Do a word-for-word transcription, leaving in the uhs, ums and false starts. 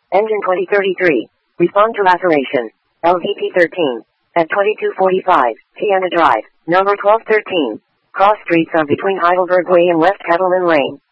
Engine twenty thirty-three. Respond to laceration. L V P thirteen. At twenty-two forty-five, Sienna Drive, number twelve thirteen. Cross streets of between Heidelberg Way and West Kettleman Lane.